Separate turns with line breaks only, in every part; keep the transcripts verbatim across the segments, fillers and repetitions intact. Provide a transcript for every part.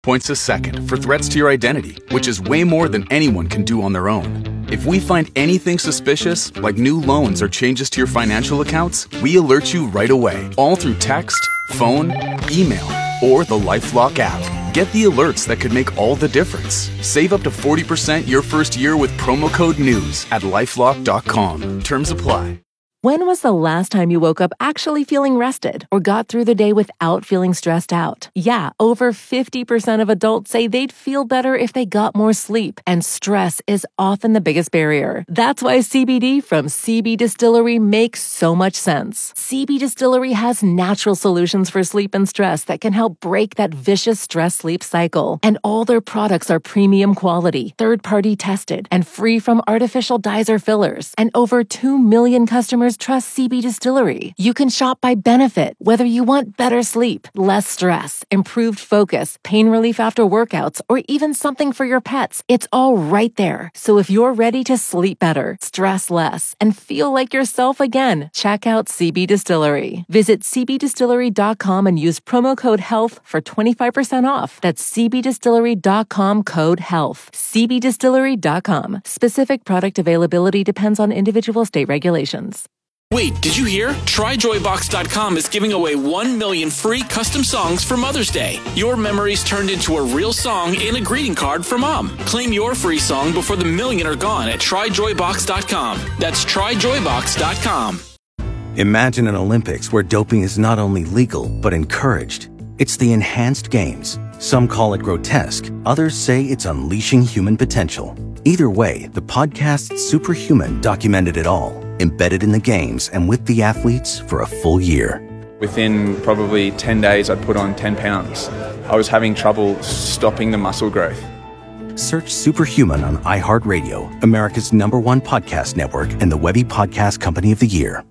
points a second for threats to your identity, which is way more than anyone can do on their own. If we find anything suspicious, like new loans or changes to your financial accounts, we alert you right away, all through text, phone, email, or the LifeLock app. Get the alerts that could make all the difference. Save up to forty percent your first year with promo code NEWS at lifelock dot com. Terms apply.
When was the last time you woke up actually feeling rested or got through the day without feeling stressed out? Yeah, over fifty percent of adults say they'd feel better if they got more sleep, and stress is often the biggest barrier. That's why C B D from C B Distillery makes so much sense. C B Distillery has natural solutions for sleep and stress that can help break that vicious stress-sleep cycle. And all their products are premium quality, third-party tested, and free from artificial dyes or fillers. And over two million customers trust C B Distillery. You can shop by benefit, whether you want better sleep, less stress, improved focus, pain relief after workouts, or even something for your pets. It's all right there. So if you're ready to sleep better, stress less, and feel like yourself again, check out C B Distillery. Visit c b distillery dot com and use promo code HEALTH for twenty-five percent off. That's c b distillery dot com code HEALTH. c b distillery dot com. Specific product availability depends on individual state regulations.
Wait, did you hear? Try joy box dot com is giving away one million free custom songs for Mother's Day. Your memories turned into a real song and a greeting card for Mom. Claim your free song before the million are gone at try joy box dot com. That's try joy box dot com.
Imagine an Olympics where doping is not only legal, but encouraged. It's the Enhanced Games. Some call it grotesque. Others say it's unleashing human potential. Either way, the podcast Superhuman documented it all, embedded in the games and with the athletes for a full year.
Within probably ten days, I'd put on ten pounds. I was having trouble stopping the muscle growth.
Search Superhuman on iHeartRadio, America's number one podcast network and the Webby Podcast Company of the Year.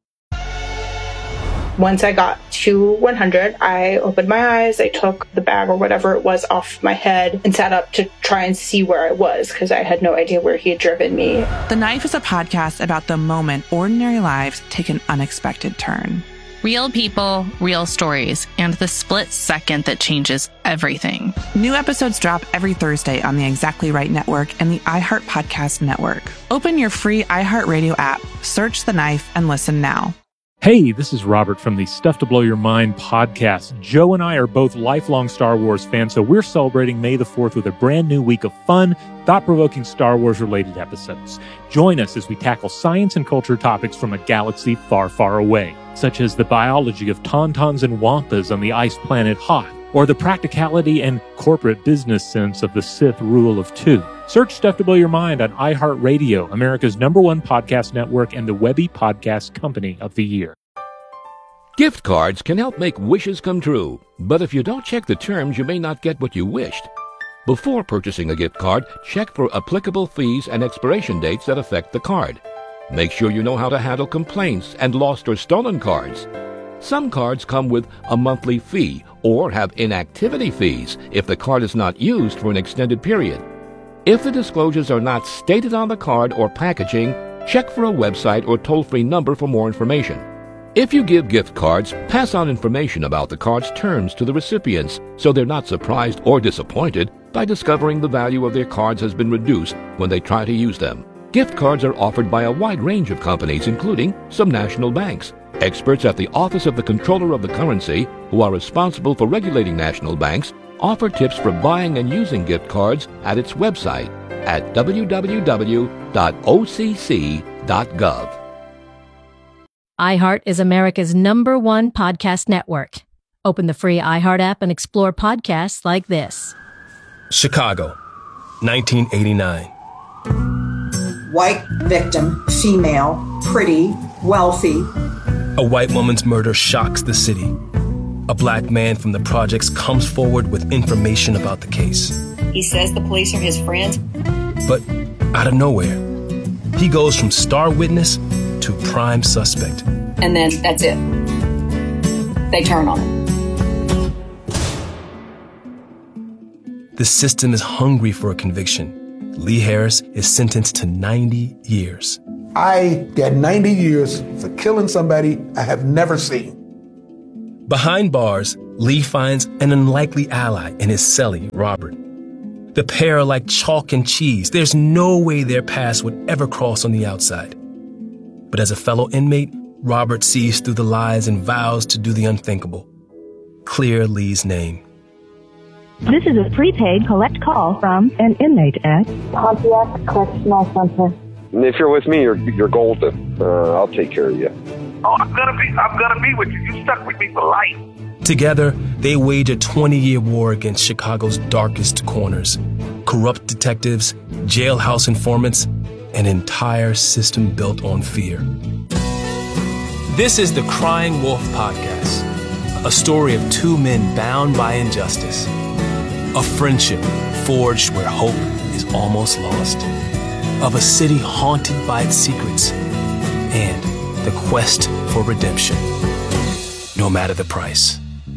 Once I got to one hundred, I opened my eyes, I took the bag or whatever it was off my head and sat up to try and see where I was because I had no idea where he had driven me.
The Knife is a podcast about the moment ordinary lives take an unexpected turn.
Real people, real stories, and the split second that changes everything.
New episodes drop every Thursday on the Exactly Right Network and the iHeart Podcast Network. Open your free iHeartRadio app, search The Knife, and listen now.
Hey, this is Robert from the Stuff to Blow Your Mind podcast. Joe and I are both lifelong Star Wars fans, so we're celebrating May the fourth with a brand new week of fun, thought-provoking Star Wars-related episodes. Join us as we tackle science and culture topics from a galaxy far, far away, such as the biology of tauntauns and wampas on the ice planet Hoth, or the practicality and corporate business sense of the Sith rule of two. Search Stuff to Blow Your Mind on iHeartRadio, America's number one podcast network and the Webby Podcast Company of the Year.
Gift cards can help make wishes come true, but if you don't check the terms, you may not get what you wished. Before purchasing a gift card, check for applicable fees and expiration dates that affect the card. Make sure you know how to handle complaints and lost or stolen cards. Some cards come with a monthly fee or have inactivity fees if the card is not used for an extended period. If the disclosures are not stated on the card or packaging, check for a website or toll-free number for more information. If you give gift cards, pass on information about the card's terms to the recipients so they're not surprised or disappointed by discovering the value of their cards has been reduced when they try to use them. Gift cards are offered by a wide range of companies, including some national banks. Experts at the Office of the Comptroller of the Currency, who are responsible for regulating national banks, offer tips for buying and using gift cards at its website at w w w dot o c c dot gov.
iHeart is America's number one podcast network. Open the free iHeart app and explore podcasts like this.
Chicago, nineteen eighty-nine.
White victim, female, pretty, wealthy.
A white woman's murder shocks the city. A black man from the projects comes forward with information about the case.
He says the police are his friends.
But out of nowhere, he goes from star witness to prime suspect.
And then that's it. They turn on him.
The system is hungry for a conviction. Lee Harris is sentenced to ninety years.
I got ninety years for killing somebody I have never seen.
Behind Bars Lee finds an unlikely ally in his cellie, Robert. The pair are like chalk and cheese. There's no way their paths would ever cross on the outside. But as a fellow inmate, Robert sees through the lies and vows to do the unthinkable. Clear Lee's name.
This is a prepaid collect call from an inmate at Pontiac Correctional Center.
If you're with me, you're you're golden. Uh, I'll take care of you.
Oh, I'm gonna be I'm gonna be with you. You stuck with me for life.
Together, they wage a twenty-year war against Chicago's darkest corners. Corrupt detectives, jailhouse informants, an entire system built on fear. This is the Crying Wolf Podcast, a story of two men bound by injustice. A friendship forged where hope is almost lost. Of a city haunted by its secrets. And the quest for redemption, no matter the price.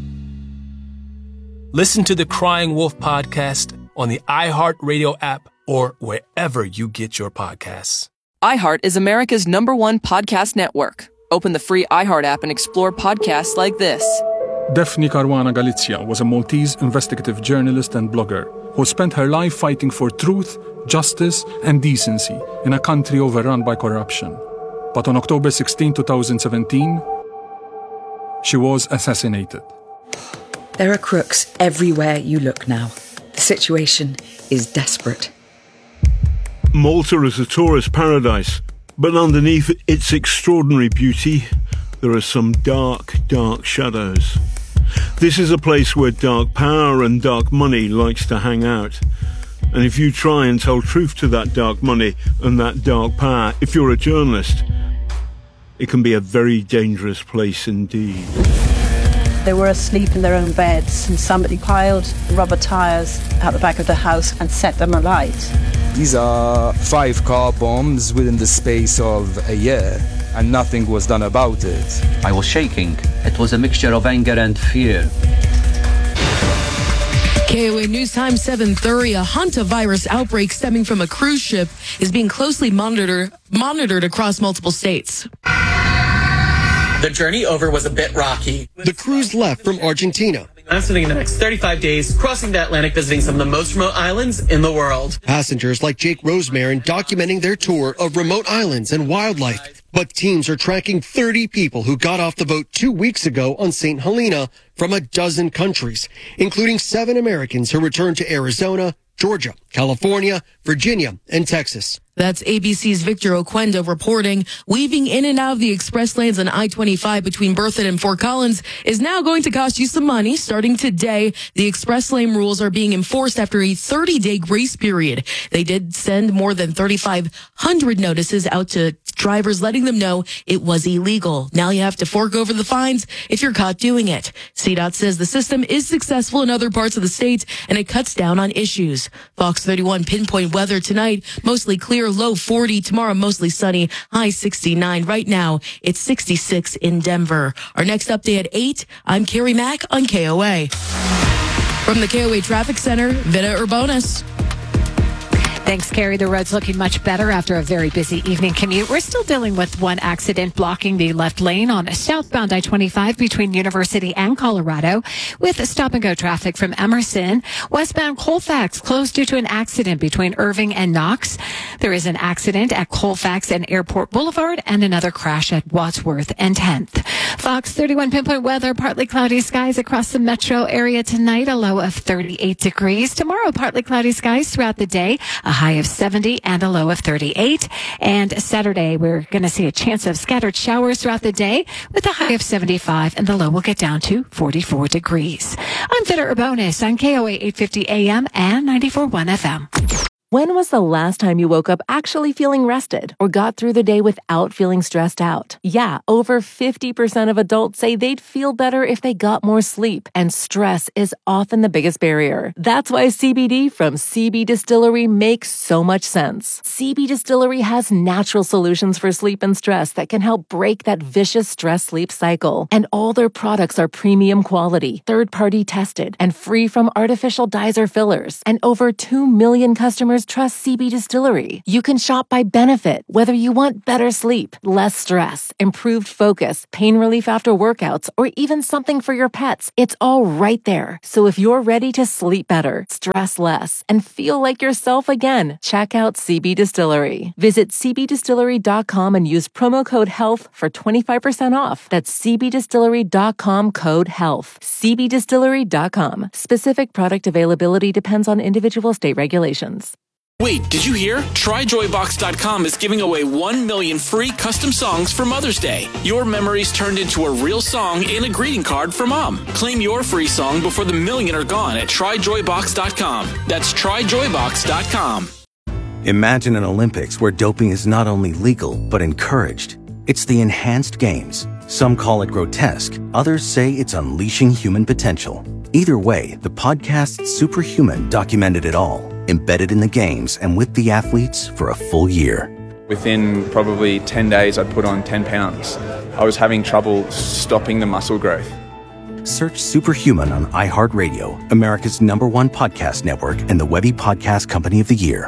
Listen to the Crying Wolf Podcast on the iHeartRadio app or wherever you get your podcasts.
iHeart is America's number one podcast network. Open the free iHeart app and explore podcasts like this.
Daphne Caruana Galizia was a Maltese investigative journalist and blogger who spent her life fighting for truth, justice, and decency in a country overrun by corruption. But on October sixteenth, twenty seventeen, she was assassinated.
There are crooks everywhere you look now. The situation is desperate.
Malta is a tourist paradise, but underneath its extraordinary beauty, there are some dark, dark shadows. This is a place where dark power and dark money likes to hang out. And if you try and tell truth to that dark money and that dark power, if you're a journalist, it can be a very dangerous place indeed.
They were asleep in their own beds and somebody piled rubber tyres out the back of the house and set them alight.
These are five car bombs within the space of a year, and nothing was done about it.
I was shaking. It was a mixture of anger and fear.
K O A News Time seven thirty. A hantavirus outbreak stemming from a cruise ship is being closely monitored monitored across multiple states.
The journey over was a bit rocky.
The cruise left from Argentina.
I'm spending the next thirty-five days crossing the Atlantic, visiting some of the most remote islands in the world.
Passengers like Jake Rosemarin documenting their tour of remote islands and wildlife. But teams are tracking thirty people who got off the boat two weeks ago on Saint Helena from a dozen countries, including seven Americans who returned to Arizona, Georgia, California, Virginia, and Texas.
That's A B C's Victor Oquendo reporting. Weaving in and out of the express lanes on I twenty-five between Berthoud and Fort Collins is now going to cost you some money. Starting today, the express lane rules are being enforced after a thirty-day grace period. They did send more than thirty-five hundred notices out to drivers letting them know it was illegal. Now you have to fork over the fines if you're caught doing it. C DOT says the system is successful in other parts of the state and it cuts down on issues. Fox thirty-one pinpoint weather tonight, mostly clear. Low forty. Tomorrow, mostly sunny. High sixty-nine. Right now, it's sixty-six in Denver. Our next update at eight. I'm Carrie Mack on K O A. From the K O A Traffic Center, Vita Urbonis.
Thanks, Carrie. The road's looking much better after a very busy evening commute. We're still dealing with one accident blocking the left lane on southbound I twenty-five between University and Colorado, with stop-and-go traffic from Emerson. Westbound Colfax closed due to an accident between Irving and Knox. There is an accident at Colfax and Airport Boulevard and another crash at Wadsworth and tenth. Fox thirty-one pinpoint weather, partly cloudy skies across the metro area tonight, a low of thirty-eight degrees. Tomorrow, partly cloudy skies throughout the day, a high of seventy and a low of thirty-eight. And Saturday, we're going to see a chance of scattered showers throughout the day with a high of seventy-five and the low will get down to forty-four degrees. I'm Vita Urbonis on K O A eight fifty A M and ninety-four point one F M.
When was the last time you woke up actually feeling rested or got through the day without feeling stressed out? Yeah, over fifty percent of adults say they'd feel better if they got more sleep, and stress is often the biggest barrier. That's why C B D from C B Distillery makes so much sense. C B Distillery has natural solutions for sleep and stress that can help break that vicious stress-sleep cycle. And all their products are premium quality, third-party tested, and free from artificial dyes or fillers. And over two million customers customers trust C B Distillery. You can shop by benefit, whether you want better sleep, less stress, improved focus, pain relief after workouts, or even something for your pets. It's all right there. So if you're ready to sleep better, stress less, and feel like yourself again, check out C B Distillery. Visit c b distillery dot com and use promo code HEALTH for twenty-five percent off. That's c b distillery dot com code HEALTH. c b distillery dot com. Specific product availability depends on individual state regulations.
Wait, did you hear? try joy box dot com is giving away one million free custom songs for Mother's Day. Your memories turned into a real song and a greeting card for Mom. Claim your free song before the million are gone at try joy box dot com. That's try joy box dot com.
Imagine an Olympics where doping is not only legal, but encouraged. It's the enhanced games. Some call it grotesque. Others say it's unleashing human potential. Either way, the podcast Superhuman documented it all, embedded in the games and with the athletes for a full year.
Within probably ten days, I'd put on ten pounds. I was having trouble stopping the muscle growth.
Search Superhuman on iHeartRadio, America's number one podcast network, and the Webby Podcast Company of the Year.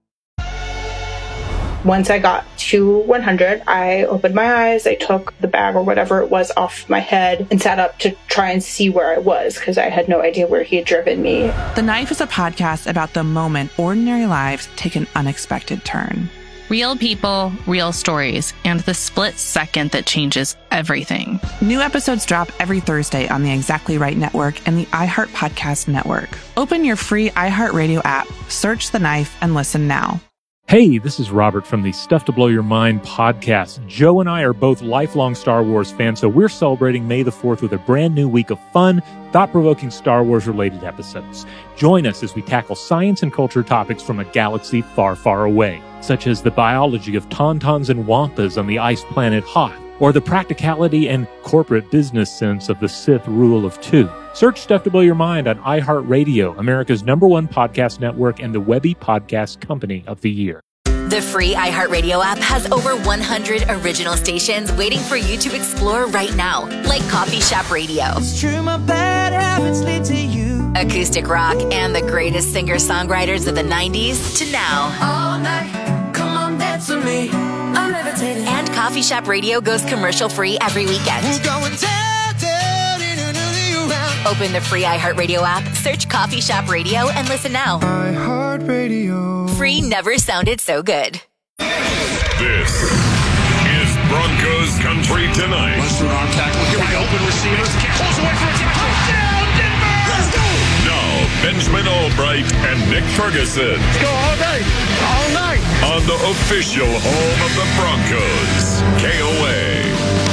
Once I got to one hundred, I opened my eyes, I took the bag or whatever it was off my head and sat up to try and see where I was because I had no idea where he had driven me.
The Knife is a podcast about the moment ordinary lives take an unexpected turn.
Real people, real stories, and the split second that changes everything.
New episodes drop every Thursday on the Exactly Right Network and the iHeart Podcast Network. Open your free iHeartRadio app, search The Knife, and listen now.
Hey, this is Robert from the Stuff to Blow Your Mind podcast. Joe and I are both lifelong Star Wars fans, so we're celebrating May the fourth with a brand new week of fun, thought-provoking Star Wars-related episodes. Join us as we tackle science and culture topics from a galaxy far, far away, such as the biology of tauntauns and wampas on the ice planet Hoth, or the practicality and corporate business sense of the Sith rule of two. Search Stuff to Blow Your Mind on iHeartRadio, America's number one podcast network, and the Webby Podcast Company of the Year.
The free iHeartRadio app has over one hundred original stations waiting for you to explore right now, like Coffee Shop Radio,
It's true, my bad habits lead to you.
acoustic rock, and the greatest singer-songwriters of the nineties to now.
All night, come on, dance with me. I'm levitating.
And Coffee Shop Radio goes commercial-free every weekend.
We're going down, down, in another round.
Open the free iHeartRadio app, search Coffee Shop Radio, and listen now.
iHeartRadio.
Free never sounded so good.
This is Broncos Country Tonight.
Lester on tackle. Here we go. Open receivers. Pulls away from a tackle. Down, Denver! Let's go!
Now, Benjamin Albright and Nick Ferguson.
Let's go all day. All night.
On the official home of the Broncos, K O A.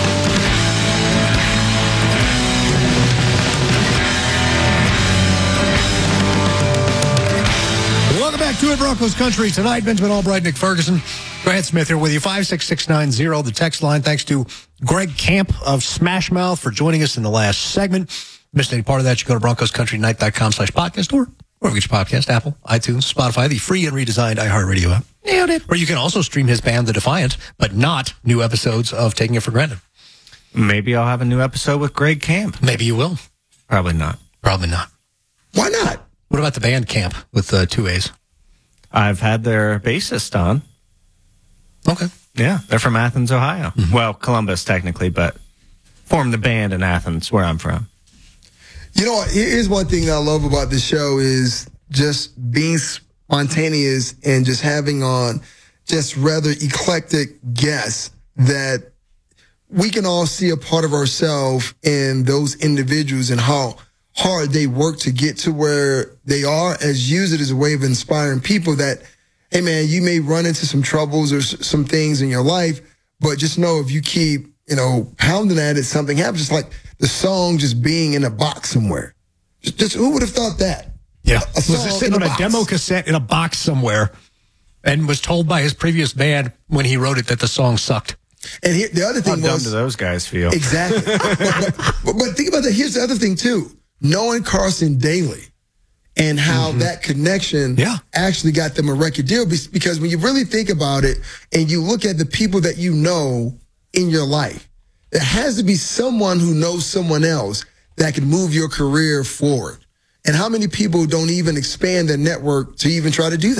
Welcome back to it, Broncos Country Tonight. Benjamin Albright, Nick Ferguson, Grant Smith here with you. five six six nine zero, the text line. Thanks to Greg Camp of Smash Mouth for joining us in the last segment. Missed any part of that, you go to broncos country night dot com slash podcast or wherever you get your podcast, Apple, iTunes, Spotify, the free and redesigned iHeartRadio app. Nailed it. Or you can also stream his band, The Defiant, but not new episodes of Taking It for Granted.
Maybe I'll have a new episode with Greg Camp.
Maybe you will.
Probably not.
Probably not.
Why not?
What about the band Camp with uh, two A's?
I've had their bassist on.
Okay.
Yeah, they're from Athens, Ohio.
Mm-hmm.
Well, Columbus, technically, but formed the band in Athens, where I'm from.
You know, here's one thing I love about this show is just being spontaneous and just having on just rather eclectic guests that we can all see a part of ourselves in those individuals and how hard they work to get to where they are, as use it as a way of inspiring people that, hey man, you may run into some troubles or s- some things in your life, but just know if you keep, you know, pounding at it, something happens. Just like the song just being in a box somewhere. Just, just who would have thought that?
Yeah.
A
Was
song
just sitting
in
on
a
a
box.
demo cassette in a box somewhere and was told by his previous band when he wrote it that the song sucked.
And here, the other
How
thing
dumb
was
do those guys feel?
exactly. but, but, but think about that. Here's the other thing too. Knowing Carson Daly and how
Mm-hmm.
that connection
yeah.
actually got them a record deal. Be- Because when you really think about it and you look at the people that you know in your life, there has to be someone who knows someone else that can move your career forward. And how many people don't even expand their network to even try to do that?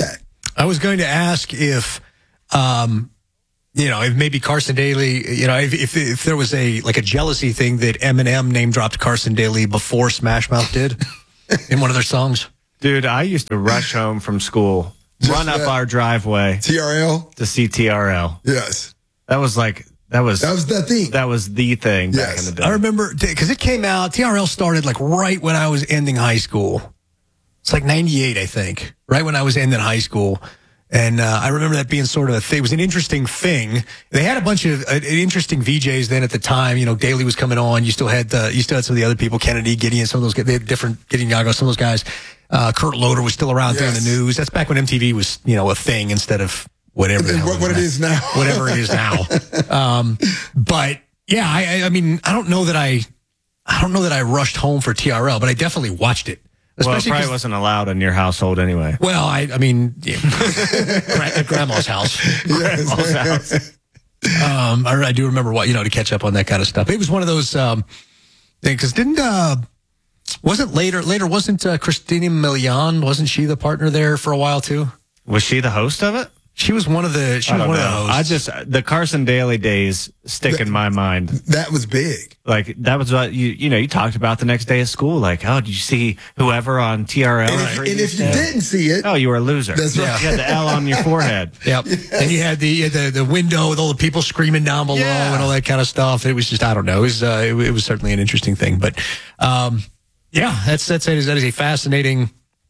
I was going to ask if, um, you know, if maybe Carson Daly, you know, if, if if there was a like a jealousy thing that Eminem name dropped Carson Daly before Smash Mouth did in one of their songs.
Dude, I used to rush home from school, Just run up that. our driveway,
T R L
to see T R L.
Yes,
that was like that was
that was the thing.
That was the thing
yes.
back in the day.
I remember because it came out. T R L started like right when I was ending high school. It's like ninety-eight, I think, right when I was ending high school. And uh, I remember that being sort of a thing. It was an interesting thing. They had a bunch of uh, interesting V Js then at the time. You know, Daly was coming on. You still had uh, you still had some of the other people, Kennedy, Gideon, some of those. They had different Gideon Yago, some of those guys. Uh, Kurt Loder was still around yes. doing the news. That's back when M T V was, you know, a thing instead of whatever the hell
what, what it is now.
Whatever it is now. Um, but yeah, I, I mean, I don't know that I, I don't know that I rushed home for T R L, but I definitely watched it.
Well, it probably wasn't allowed in your household anyway.
Well, I, I mean, yeah. at grandma's house. Grandma's house. Um, I, I do remember what, you know, to catch up on that kind of stuff. It was one of those um, things, because didn't, uh, wasn't later, later wasn't uh, Christina Milian, wasn't she the partner there for a while too?
Was she the host of it?
She was one of the, she was one know. of the hosts.
I just, the Carson Daly days stick that, in my mind.
That was big.
Like, that was what you, you know, you talked about the next day of school. Like, oh, did you see whoever on T R L?
And if, and if you didn't see it.
Oh, you were a loser.
That's right.
You had the L on your forehead.
Yep. Yes. And you had the, the the window with all the people screaming down below yeah. and all that kind of stuff. It was just, I don't know. It was, uh, it, it was certainly an interesting thing. But, um, yeah, that's, that's, that is, that is a fascinating,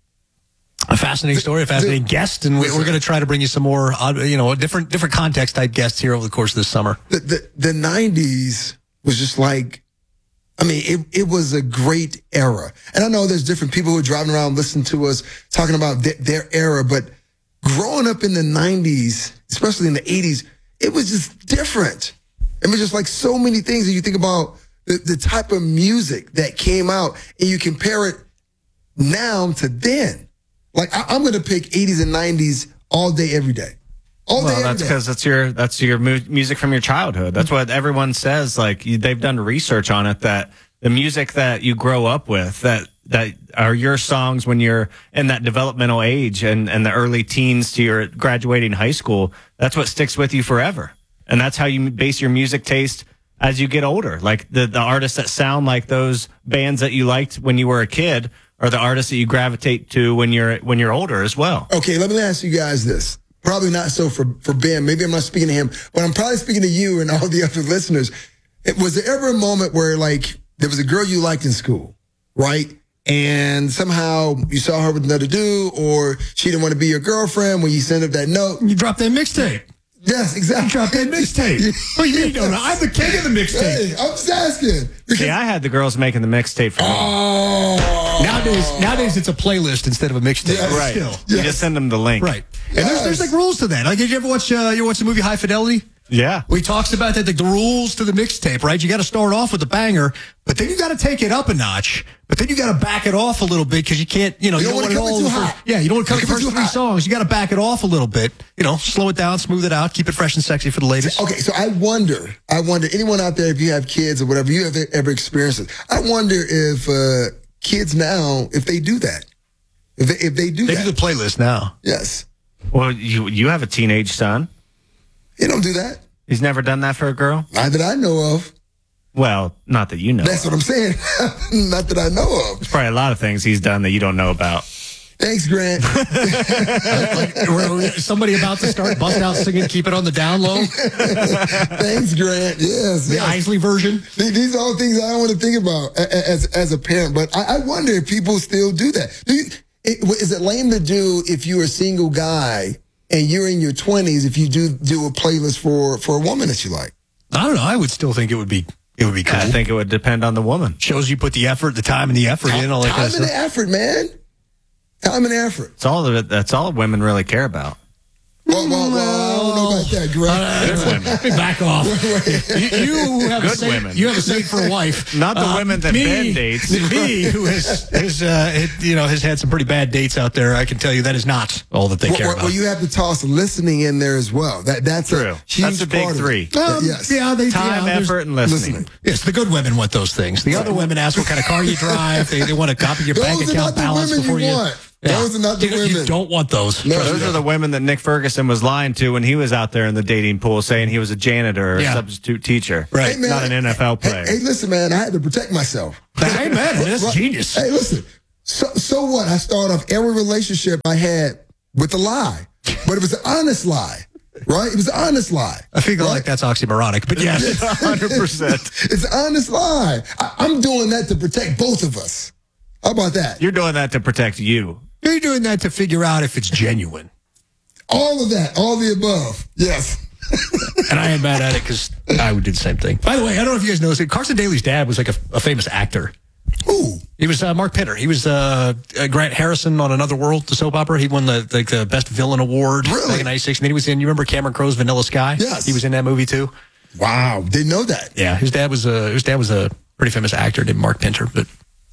A fascinating story, a fascinating guest, and we, we're going to try to bring you some more, uh, you know, different different context type guests here over the course of this summer.
The, the, the nineties was just like, I mean, it, it was a great era. And I know there's different people who are driving around listening to us talking about th- their era, but growing up in the nineties, especially in the eighties, it was just different. It was just like so many things that you think about the, the type of music that came out, and you compare it now to then. Like, I, I'm going to pick eighties and nineties all day, every day. All
well,
day,
that's because that's your that's your mu- music from your childhood. That's what everyone says. Like, you, they've done research on it that the music that you grow up with, that that are your songs when you're in that developmental age and, and the early teens to your graduating high school, that's what sticks with you forever. And that's how you base your music taste as you get older. Like, the, the artists that sound like those bands that you liked when you were a kid are the artists that you gravitate to when you're when you're older as well.
Okay, let me ask you guys this. Probably not so for, for Ben. Maybe I'm not speaking to him, but I'm probably speaking to you and all the other listeners. It, was there ever a moment where, like, there was a girl you liked in school, right? And somehow you saw her with another dude, or she didn't want to be your girlfriend when you sent her that note?
You dropped that mixtape.
Yes, exactly.
You dropped that mixtape. What do you mean you don't know? I'm the king of the mixtape.
Hey, I'm just asking.
See, I had the girls making the mixtape for me.
Oh.
Nowadays, nowadays it's a playlist instead of a mixtape.
Yes.
Right.
Still.
You
Yes.
just send them the link.
Right. And
Yes.
there's, there's like rules to that. Like, did you ever watch, uh, you watch the movie High Fidelity?
Yeah.
Where he talks about that, like, the rules to the mixtape, right? You got to start off with a banger, but then you got to take it up a notch. But then you got to back it off a little bit because you can't, you know,
You
you,
don't
don't,
wanna
want it
come in
all.
too
The first,
hot.
yeah, you don't want to come
You
the
come in
first
too
three
hot.
songs. You got to back it off a little bit. You know, slow it down, smooth it out, keep it fresh and sexy for the ladies.
Okay, so I wonder, I wonder, anyone out there, if you have kids or whatever, you have ever experienced it, I wonder if uh, kids now, if they do that. If they, if they do
They
that.
do the playlist now.
Yes.
Well, you you have a teenage son.
He don't do that.
He's never done that for a girl?
Not that I know of.
Well, not that you know
That's
of.
what I'm saying. Not that I know of.
There's probably a lot of things he's done that you don't know about.
Thanks, Grant.
like, like, somebody about to start bust out singing "Keep It on the Down Low."
Thanks, Grant. Yes,
the
yes.
Isley version.
These are all things I don't want to think about as as a parent, but I, I wonder if people still do that. Do you, it, is it lame to do if you're a single guy and you're in your twenties if you do do a playlist for for a woman that you like?
I don't know. I would still think it would be it would be cool.
I think it would depend on the woman.
Shows you put the effort, the time, and the effort
Time,
in. All that
time
kind of
and
stuff.
effort, man. Time and effort.
It's all of it. That's all women really care about.
Well, well, well, I don't know about that, Greg.
Uh, Good women. Back off. you, you have
Good
a saint,
women.
You have a saint for a wife.
Not the
uh,
women that
me,
Ben dates.
Me, who has, has uh, it, you know, has had some pretty bad dates out there. I can tell you that is not all that they
well,
care
well,
about.
Well, you have to toss listening in there as well. That that's
True.
A huge
that's a big
part
three.
Of it.
Um,
yes.
Yeah, they,
Time,
yeah,
effort, and listening.
listening.
Yes, the good women want those things. The other women ask what kind of car you drive. They, they want to copy your
Those
bank
are
account
not the
balance
women
before
you
you.
want. Yeah. Those are not the
you,
women.
You don't want those.
No, those are the women that Nick Ferguson was lying to when he was out there in the dating pool saying he was a janitor or
yeah.
a substitute teacher.
Right.
Hey, man,
not an N F L player.
Hey, hey, listen, man, I had to protect myself.
Hey, man, that's right. Genius.
Hey, listen. So, so what? I started off every relationship I had with a lie, but it was an honest lie. Right? It was an honest lie.
I feel
right?
like that's oxymoronic, but yes.
one hundred percent.
It's an honest lie. I, I'm doing that to protect both of us. How about that?
You're doing that to protect you.
You're doing that to figure out if it's genuine.
All of that. All the above. Yes.
And I ain't mad at it because I would do the same thing. By the way, I don't know if you guys know this. Carson Daly's dad was like a, a famous actor.
Who?
He was uh, Mark Pinter. He was uh, uh, Grant Harrison on Another World, the soap opera. He won the like the best villain award
really?
back in ninety-six. And then he was in, you remember Cameron Crowe's Vanilla Sky?
Yes.
He was in that movie too.
Wow. Didn't know that.
Yeah. His dad was a, his dad was a pretty famous actor named Mark Pinter. But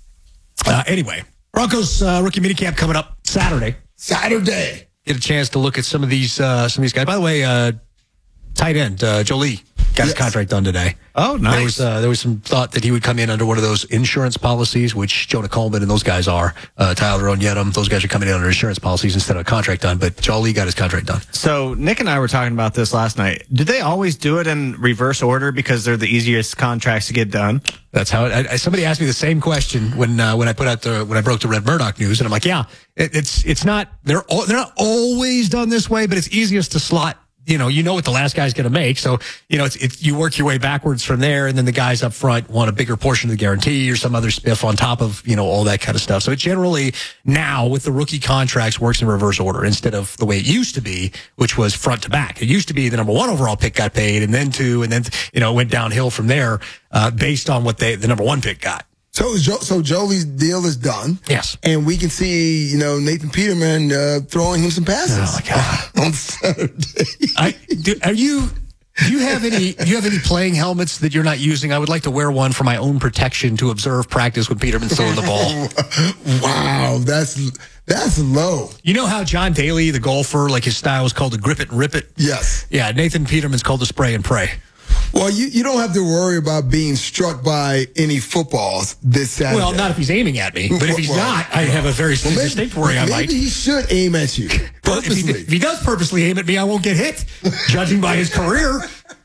uh, anyway, Broncos uh, rookie minicamp coming up Saturday.
Saturday.
Get a chance to look at some of these uh, some of these guys. By the way, uh, tight end uh, Jolie got yes. his contract done today.
Oh, nice.
There was, uh, there was some thought that he would come in under one of those insurance policies, which Jonah Coleman and those guys are. Uh, Tyler Onyedem, those guys are coming in under insurance policies instead of a contract done. But Jolie got his contract done.
So Nick and I were talking about this last night. Did they always do it in reverse order because they're the easiest contracts to get done?
That's how. It, I, somebody asked me the same question when uh, when I put out the when I broke the Red Murdoch news, and I'm like, yeah, it, it's it's not they're all, they're not always done this way, but it's easiest to slot. You know, you know what the last guy's going to make. So, you know, it's, it's, you work your way backwards from there. And then the guys up front want a bigger portion of the guarantee or some other spiff on top of, you know, all that kind of stuff. So it generally now with the rookie contracts works in reverse order instead of the way it used to be, which was front to back. It used to be the number one overall pick got paid and then two, and then, you know, went downhill from there, uh, based on what they, the number one pick got.
So, so Jolie's deal is done.
Yes.
And we can see, you know, Nathan Peterman uh, throwing him some passes.
Oh, my God.
On Saturday.
I, do, are you, do you have any, do you have any playing helmets that you're not using? I would like to wear one for my own protection to observe practice when Peterman's throwing the ball.
Wow. That's, that's low.
You know how John Daly, the golfer, like his style is called the grip it and rip it?
Yes.
Yeah. Nathan Peterman's called the spray and pray.
Well, you, you don't have to worry about being struck by any footballs this Saturday.
Well, not if he's aiming at me. But if he's well, not, I have a very well, distinct
maybe,
worry I
maybe
might.
Maybe he should aim at you
Well, if he, if he does purposely aim at me, I won't get hit, judging by his career.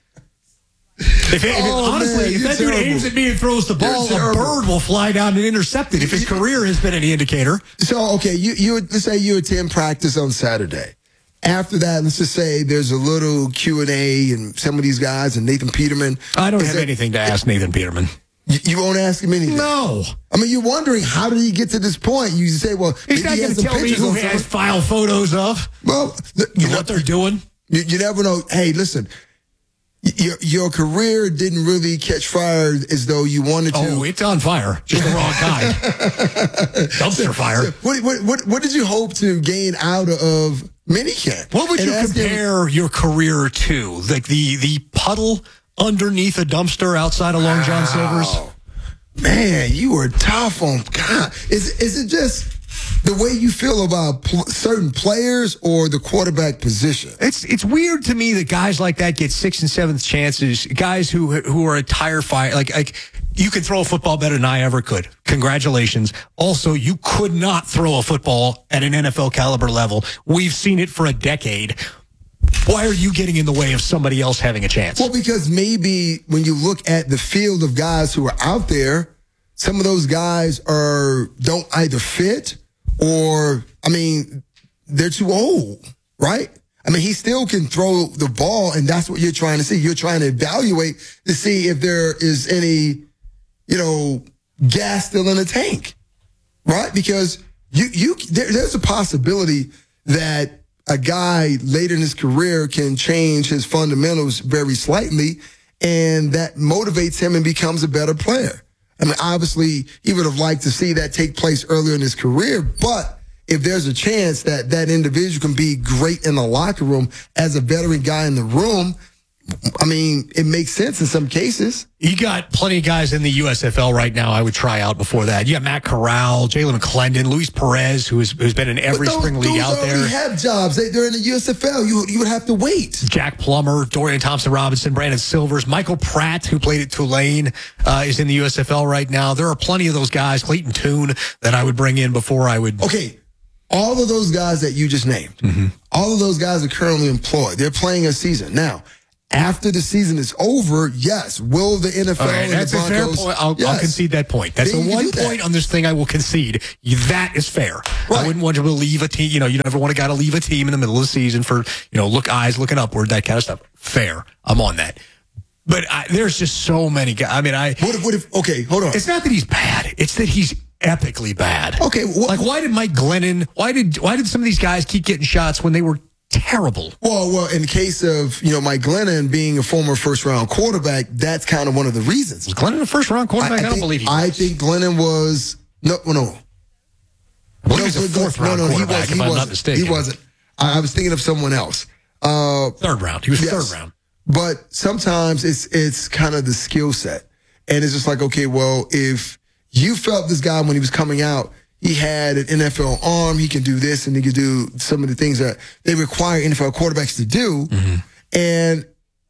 If, it, if it,
oh,
honestly,
man,
if that
terrible.
dude aims at me and throws the ball, a bird will fly down and intercept it if his career has been any indicator.
So, okay, you, you let's say you attend practice on Saturday. After that, let's just say there's a little Q and A and some of these guys and Nathan Peterman.
I don't have that, anything to ask Nathan Peterman.
You, you won't ask him anything?
No.
I mean, you're wondering, how did he get to this point? You say, well,
he's not going to tell me who he has file photos of.
Well, the, you know
what they're doing.
You, you never know. Hey, listen, your, your career didn't really catch fire as though you wanted to.
Oh, it's on fire. Just the wrong kind. Dumpster fire.
What, what, what, what did you hope to gain out of minicamp?
What would and you compare him, your career to? Like the, the puddle underneath a dumpster outside of Long John
wow.
Silver's?
Man, you were tough on God. Is, is it just the way you feel about pl- certain players or the quarterback position?
It's it's weird to me that guys like that get sixth and seventh chances. Guys who who are a tire fire, like like you can throw a football better than I ever could. Congratulations. Also, you could not throw a football at an N F L caliber level. We've seen it for a decade. Why are you getting in the way of somebody else having a chance?
Well, because maybe when you look at the field of guys who are out there, some of those guys are don't either fit or, I mean, they're too old, right? I mean, he still can throw the ball, and that's what you're trying to see. You're trying to evaluate to see if there is any, you know, gas still in the tank, right? Because you, you, there, there's a possibility that a guy later in his career can change his fundamentals very slightly, and that motivates him and becomes a better player. I mean, obviously, he would have liked to see that take place earlier in his career, but if there's a chance that that individual can be great in the locker room as a veteran guy in the room, I mean, it makes sense in some cases.
You got plenty of guys in the U S F L right now I would try out before that. You got Matt Corral, Jalen McClendon, Luis Perez, who has, who's been in every
those,
spring league out there.
Those already have jobs. They, they're in the U S F L. You, you would have to wait.
Jack Plummer, Dorian Thompson-Robinson, Brandon Silvers, Michael Pratt, who played at Tulane, uh, is in the U S F L right now. There are plenty of those guys, Clayton Tune, that I would bring in before I would...
Okay. all of those guys that you just named,
mm-hmm.
all of those guys are currently employed. They're playing a season. Now, after the season is over, yes, will the N F L
right,
and
that's
the Broncos...
a fair point. I'll,
yes.
I'll concede that point. That's
Then
the one
point
on this thing I will concede. That is fair. Right. I wouldn't want to leave a team. You know, you never want a guy to leave a team in the middle of the season for, you know, look eyes looking upward, that kind of stuff. Fair. I'm on that. But I, there's just so many guys. I mean, I...
What if, what if... Okay, hold on.
It's not that he's bad. It's that he's epically bad.
Okay. What,
like, why did Mike Glennon... Why did Why did some of these guys keep getting shots when they were terrible?
Well, well, in the case of, you know, Mike Glennon being a former first-round quarterback, that's kind of one of the reasons.
Was Glennon a first-round quarterback? I, I, I don't
think,
believe he was.
I think Glennon was... No, no.
I believe
no,
he was a fourth-round
no, no,
quarterback,
he was,
if
he
I'm not mistaken.
He wasn't. I, I was thinking of someone else. Uh,
third round. He was
yes.
third round.
But sometimes it's it's kind of the skill set. And it's just like, okay, well, if you felt this guy when he was coming out, he had an N F L arm, he can do this, and he can do some of the things that they require N F L quarterbacks to do.
Mm-hmm.
And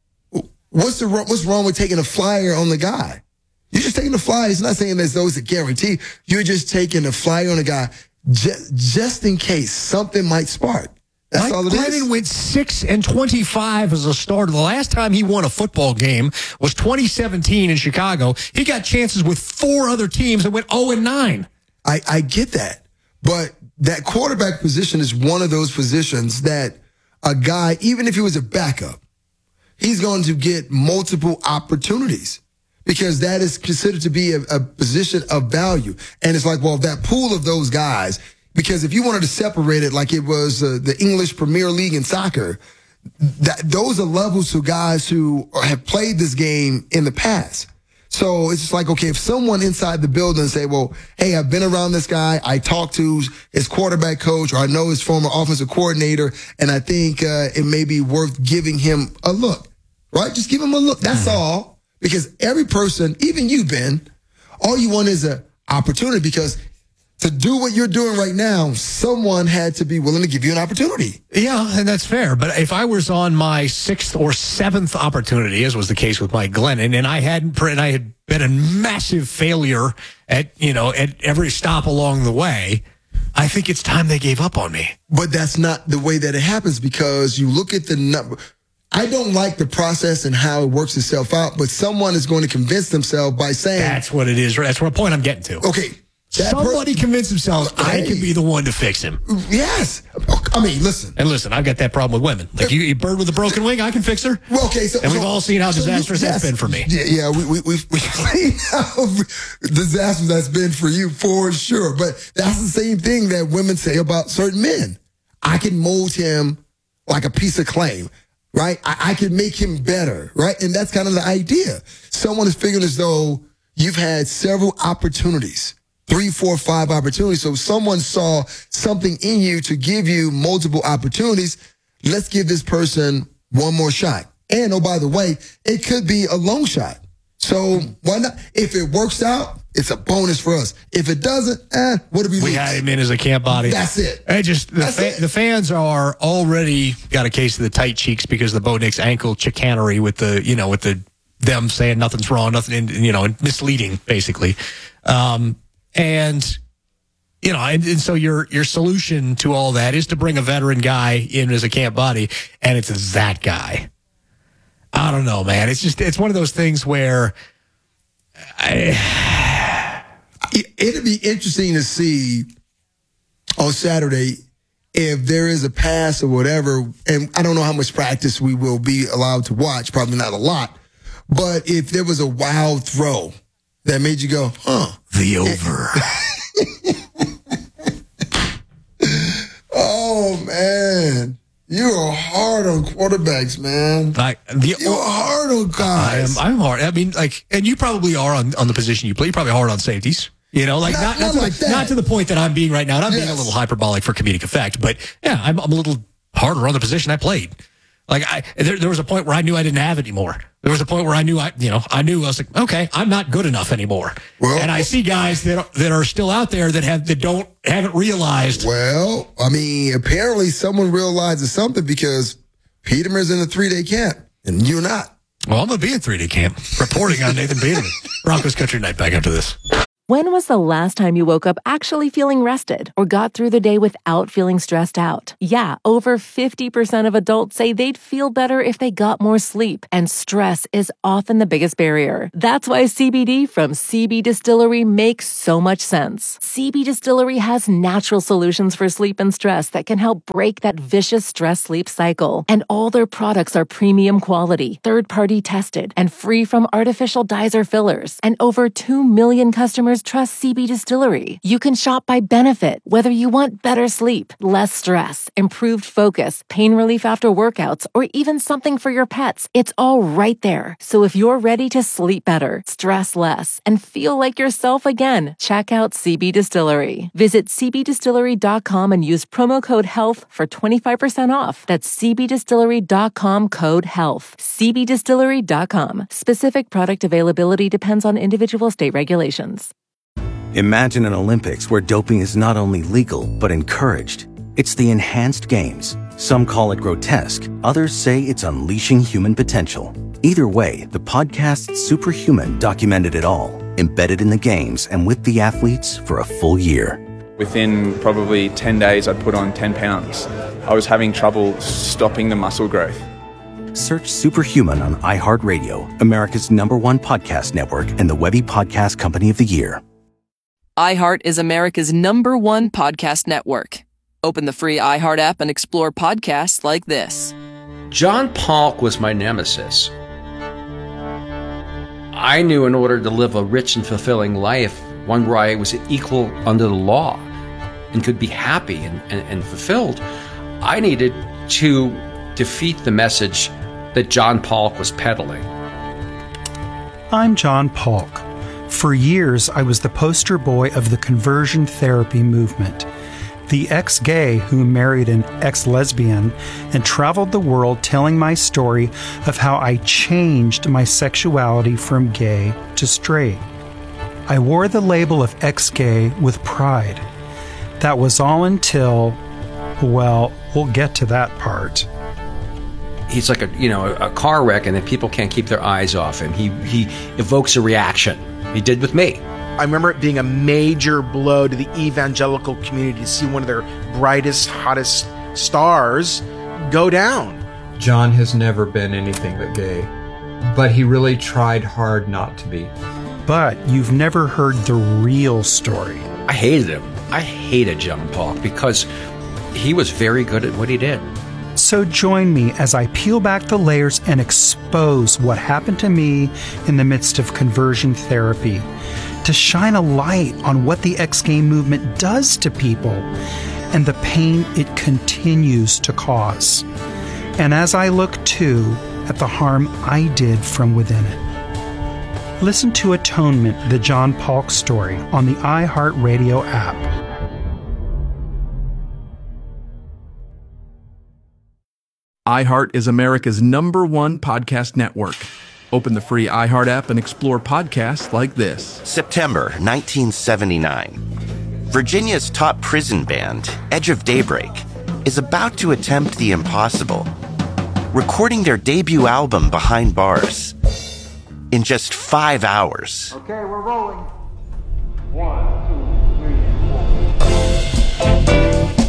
what's the what's wrong with taking a flyer on the guy? You're just taking a flyer. It's not saying there's those that guarantee. You're just taking a flyer on a guy just, just in case something might spark. That's
Mike
all it
Glennon
is.
went six and twenty-five as a starter. The last time he won a football game was twenty seventeen in Chicago. He got chances with four other teams and went oh and nine.
I, I get that. But that quarterback position is one of those positions that a guy, even if he was a backup, he's going to get multiple opportunities because that is considered to be a, a position of value. And it's like, well, that pool of those guys, because if you wanted to separate it like it was uh, the English Premier League in soccer, that those are levels to guys who have played this game in the past. So it's just like, okay, if someone inside the building say, well, hey, I've been around this guy. I talked to his quarterback coach, or I know his former offensive coordinator, and I think uh, it may be worth giving him a look, right? Just give him a look. That's all. Because every person, even you, Ben, all you want is an opportunity, because to do what you're doing right now, someone had to be willing to give you an opportunity.
Yeah, and that's fair. But if I was on my sixth or seventh opportunity, as was the case with Mike Glennon, and I hadn't, and I had been a massive failure at, you know, at every stop along the way, I think it's time they gave up on me.
But that's not the way that it happens, because you look at the number. I don't like the process and how it works itself out, but someone is going to convince themselves by saying,
that's what it is. That's what point I'm getting to.
Okay. That
Somebody per- convince themselves
hey.
I can be the one to fix him.
Yes. I mean, listen.
And listen, I've got that problem with women. Like, you, you bird with a broken wing, I can fix her.
Well, okay. So,
and we've
so,
all seen how
so
disastrous
you, yes,
that's been for me.
Yeah, yeah we, we, we've, we've seen how disastrous that's been for you, for sure. But that's the same thing that women say about certain men. I can mold him like a piece of clay, right? I, I can make him better, right? And that's kind of the idea. Someone is figuring as though you've had several opportunities. Three, four, five opportunities. So someone saw something in you to give you multiple opportunities. Let's give this person one more shot. And, oh, by the way, it could be a long shot. So why not? If it works out, it's a bonus for us. If it doesn't, eh, what do we
We
lose?
had him in as a camp body.
That's it.
I just the,
That's
fa-
it.
the fans are already got a case of the tight cheeks because of the Bo Nix ankle chicanery with the, you know, with the them saying nothing's wrong, nothing, you know, and misleading, basically. Um, And, you know, and, and so your your solution to all that is to bring a veteran guy in as a camp body, and it's that guy. I don't know, man. It's just, it's one of those things where I...
It'd be interesting to see on Saturday if there is a pass or whatever, and I don't know how much practice we will be allowed to watch, probably not a lot, but if there was a wild throw that made you go, huh.
The over.
Oh, man. You are hard on quarterbacks, man.
Like the,
You're hard on guys.
I am, I'm hard. I mean, like, and you probably are on, on the position you play. You're probably hard on safeties. You know, like
Not-
not,
not
not,
like
to,
that.
not to the point that I'm being right now. And I'm being a
Yes.
little hyperbolic for comedic effect. But, yeah, I'm, I'm a little harder on the position I played. Like, I there, there was a point where I knew I didn't have it anymore. There was a point where I knew I, you know, I knew I was like, okay, I'm not good enough anymore.
Well,
and I see guys that are, that are still out there that have that don't haven't realized.
Well, I mean, apparently someone realizes something, because Peterman's in a three-day camp, and you're not.
Well, I'm gonna be in three day camp reporting on Nathan Peterman. Broncos Country Night back after this.
When was the last time you woke up actually feeling rested or got through the day without feeling stressed out? Yeah, over fifty percent of adults say they'd feel better if they got more sleep, and stress is often the biggest barrier. That's why C B D from C B Distillery makes so much sense. C B Distillery has natural solutions for sleep and stress that can help break that vicious stress-sleep cycle. And all their products are premium quality, third-party tested, and free from artificial dyes or fillers. And over two million customers trust C B Distillery. You can shop by benefit, whether you want better sleep, less stress, improved focus, pain relief after workouts, or even something for your pets. It's all right there. So if you're ready to sleep better, stress less, and feel like yourself again, check out C B Distillery. Visit c b distillery dot com and use promo code HEALTH for twenty-five percent off. That's c b distillery dot com code HEALTH. c b distillery dot com. Specific product availability depends on individual state regulations.
Imagine an Olympics where doping is not only legal, but encouraged. It's the enhanced games. Some call it grotesque. Others say it's unleashing human potential. Either way, the podcast Superhuman documented it all, embedded in the games and with the athletes for a full year.
Within probably ten days, I'd put on ten pounds. I was having trouble stopping the muscle growth.
Search Superhuman on iHeartRadio, America's number one podcast network and the Webby Podcast Company of the Year.
iHeart is America's number one podcast network. Open the free iHeart app and explore podcasts like this.
John Polk was my nemesis. I knew in order to live a rich and fulfilling life, one where I was equal under the law and could be happy and, and, and fulfilled, I needed to defeat the message that John Polk was peddling.
I'm John Polk. For years, I was the poster boy of the conversion therapy movement, the ex-gay who married an ex-lesbian and traveled the world telling my story of how I changed my sexuality from gay to straight. I wore the label of ex-gay with pride. That was all until, well, we'll get to that part.
He's like a, you know, a car wreck, and then people can't keep their eyes off him. He he evokes a reaction. He did with me.
I remember it being a major blow to the evangelical community to see one of their brightest, hottest stars go down.
John has never been anything but gay, but he really tried hard not to be.
But you've never heard the real story.
I hated him. I hated John Polk because he was very good at what he did.
So join me as I peel back the layers and expose what happened to me in the midst of conversion therapy, to shine a light on what the ex-gay movement does to people and the pain it continues to cause. And as I look too at the harm I did from within it. Listen to Atonement, the John Polk story, on the iHeartRadio app.
iHeart is America's number one podcast network. Open the free iHeart app and explore podcasts like this.
September nineteen seventy-nine. Virginia's top prison band, Edge of Daybreak, is about to attempt the impossible, recording their debut album Behind Bars in just five hours.
Okay, we're rolling. One, two, three, four.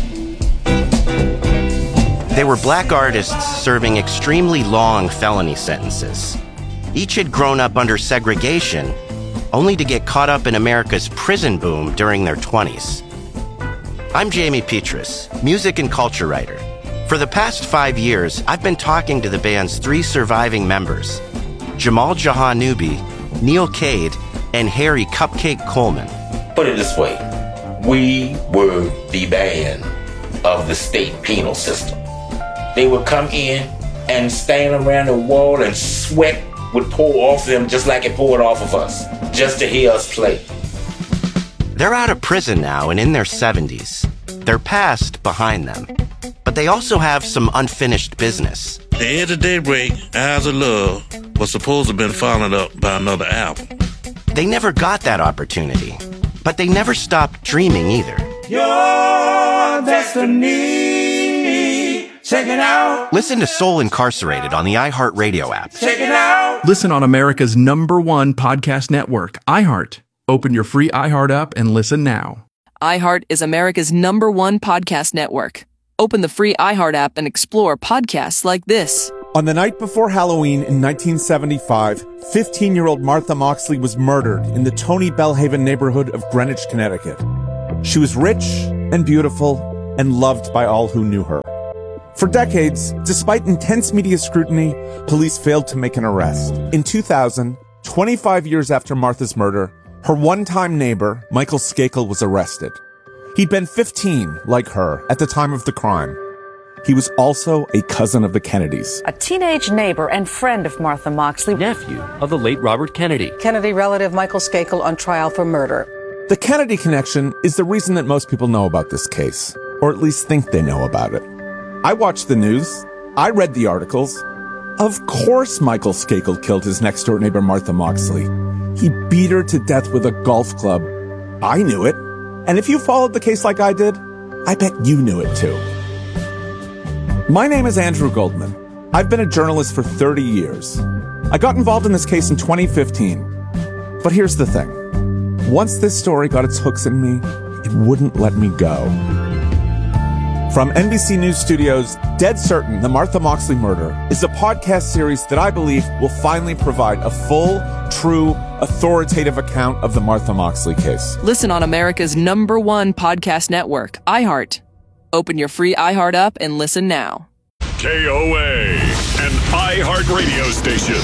They were black artists serving extremely long felony sentences. Each had grown up under segregation, only to get caught up in America's prison boom during their twenties. I'm Jamie Petrus, music and culture writer. For the past five years, I've been talking to the band's three surviving members, Jamal Jahanoubi, Neil Cade, and Harry Cupcake Coleman.
Put it this way, we were the band of the state penal system. They would come in and stand around the wall and sweat would pour off them just like it poured off of us, just to hear us play.
They're out of prison now and in their seventies. Their past behind them. But they also have some unfinished business.
The Edge of Daybreak, Eyes of Love, was supposed to have been followed up by another album.
They never got that opportunity, but they never stopped dreaming either.
Your destiny. Check it out.
Listen to Soul Incarcerated on the iHeartRadio app.
Check it out.
Listen on America's number one podcast network, iHeart. Open your free iHeart app and listen now.
iHeart is America's number one podcast network. Open the free iHeart app and explore podcasts like this.
On the night before Halloween in nineteen seventy-five, fifteen-year-old Martha Moxley was murdered in the Tony Bellhaven neighborhood of Greenwich, Connecticut. She was rich and beautiful and loved by all who knew her. For decades, despite intense media scrutiny, police failed to make an arrest. In two thousand, twenty-five years after Martha's murder, her one-time neighbor, Michael Skakel, was arrested. He'd been fifteen, like her, at the time of the crime. He was also a cousin of the Kennedys.
A teenage neighbor and friend of Martha Moxley.
Nephew of the late Robert Kennedy.
Kennedy relative Michael Skakel on trial for murder.
The Kennedy connection is the reason that most people know about this case, or at least think they know about it. I watched the news. I read the articles. Of course Michael Skakel killed his next-door neighbor Martha Moxley. He beat her to death with a golf club. I knew it. And if you followed the case like I did, I bet you knew it too. My name is Andrew Goldman. I've been a journalist for thirty years. I got involved in this case in twenty fifteen. But here's the thing. Once this story got its hooks in me, it wouldn't let me go. From N B C News Studios, Dead Certain, The Martha Moxley Murder is a podcast series that I believe will finally provide a full, true, authoritative account of the Martha Moxley case.
Listen on America's number one podcast network, iHeart. Open your free iHeart app and listen now.
K O A, an iHeart radio station.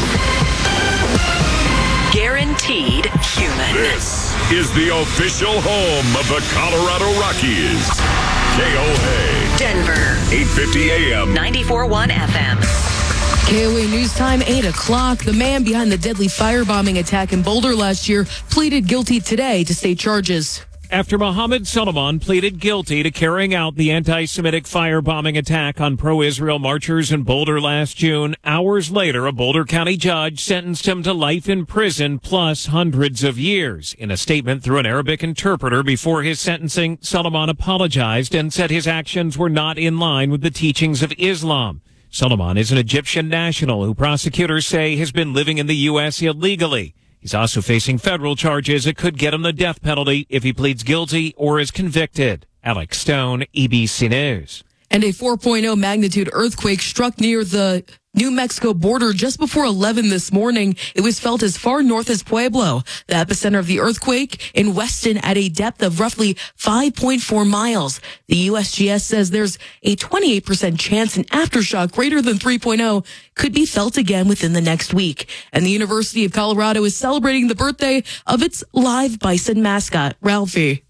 Guaranteed human.
This is the official home of the Colorado Rockies. K O A.
Denver.
eight fifty A M.
ninety-four point one F M.
K O A News Time, eight o'clock. The man behind the deadly firebombing attack in Boulder last year pleaded guilty today to state charges.
After Mohammed Solomon pleaded guilty to carrying out the anti-Semitic firebombing attack on pro-Israel marchers in Boulder last June, hours later, a Boulder County judge sentenced him to life in prison plus hundreds of years. In a statement through an Arabic interpreter before his sentencing, Solomon apologized and said his actions were not in line with the teachings of Islam. Solomon is an Egyptian national who prosecutors say has been living in the U S illegally. He's also facing federal charges that could get him the death penalty if he pleads guilty or is convicted. Alex Stone, E B C News.
And a four point oh magnitude earthquake struck near the New Mexico border just before eleven this morning. It was felt as far north as Pueblo. The epicenter of the earthquake in Weston at a depth of roughly five point four miles. The U S G S says there's a twenty-eight percent chance an aftershock greater than three point oh could be felt again within the next week. And the University of Colorado is celebrating the birthday of its live bison mascot, Ralphie.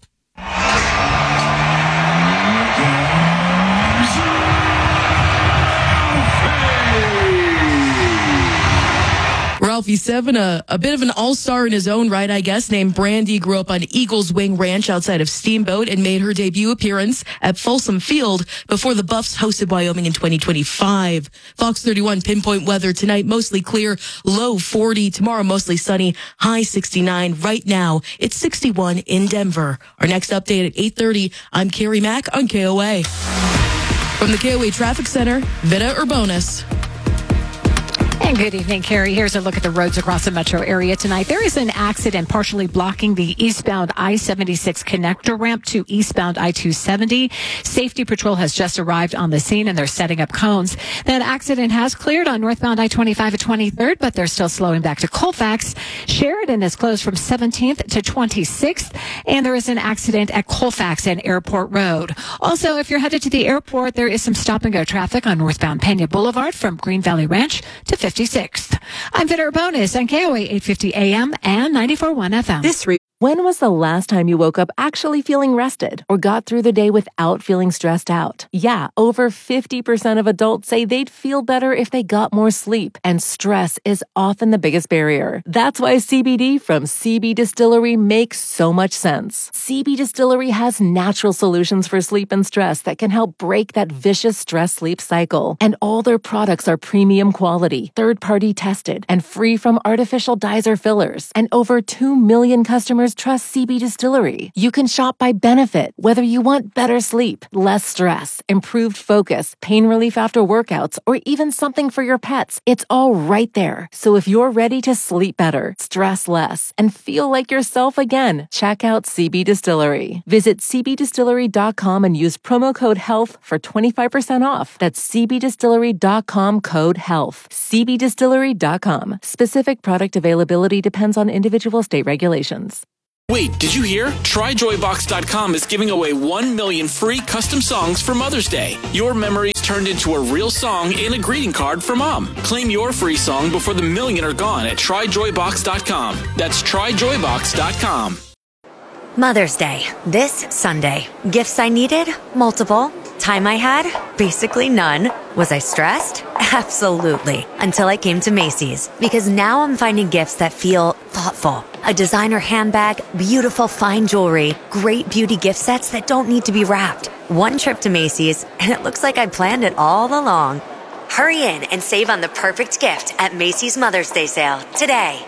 Ralphie Seven, a, a bit of an all-star in his own right, I guess, named Brandy, grew up on Eagles Wing Ranch outside of Steamboat and made her debut appearance at Folsom Field before the Buffs hosted Wyoming in twenty twenty-five. Fox thirty-one pinpoint weather tonight, mostly clear, low forty. Tomorrow, mostly sunny, high sixty-nine. Right now, it's sixty-one in Denver. Our next update at eight thirty. I'm Carrie Mack on K O A. From the K O A Traffic Center, Vita Urbonis.
And good evening, Carrie. Here's a look at the roads across the metro area tonight. There is an accident partially blocking the eastbound I seventy-six connector ramp to eastbound I two seventy. Safety Patrol has just arrived on the scene and they're setting up cones. That accident has cleared on northbound I twenty-five at twenty-third, but they're still slowing back to Colfax. Sheridan is closed from seventeenth to twenty-sixth, and there is an accident at Colfax and Airport Road. Also, if you're headed to the airport, there is some stop-and-go traffic on northbound Pena Boulevard from Green Valley Ranch to fifty-sixth. I'm Vita Urbonis on K O A eight fifty A M and ninety-four point one F M.
This re- When was the last time you woke up actually feeling rested or got through the day without feeling stressed out? Yeah, over fifty percent of adults say they'd feel better if they got more sleep, and stress is often the biggest barrier. That's why C B D from C B Distillery makes so much sense. C B Distillery has natural solutions for sleep and stress that can help break that vicious stress-sleep cycle. And all their products are premium quality, third-party tested, and free from artificial dyes or fillers. And over two million customers customers trust C B Distillery. You can shop by benefit, whether you want better sleep, less stress, improved focus, pain relief after workouts, or even something for your pets. It's all right there. So if you're ready to sleep better, stress less, and feel like yourself again, check out C B Distillery. Visit c b distillery dot com and use promo code HEALTH for twenty-five percent off. That's c b distillery dot com code HEALTH. c b distillery dot com. Specific product availability depends on individual state regulations.
Wait, did you hear? try joy box dot com is giving away one million free custom songs for Mother's Day. Your memories turned into a real song and a greeting card for Mom. Claim your free song before the million are gone at try joy box dot com. That's try joy box dot com.
Mother's Day, this Sunday. Gifts I needed? Multiple. Time I had? Basically none. Was I stressed? Absolutely. Until I came to Macy's. Because now I'm finding gifts that feel thoughtful. A designer handbag, beautiful fine jewelry, great beauty gift sets that don't need to be wrapped. One trip to Macy's, and it looks like I planned it all along. Hurry in and save on the perfect gift at Macy's Mother's Day sale today.